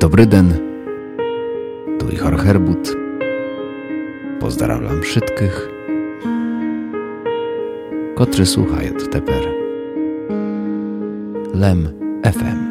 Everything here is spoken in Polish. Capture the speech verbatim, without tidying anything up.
Dobry den, tu Ichor Herbut. Pozdrawiam wszystkich, którzy słuchają teper Lem F M.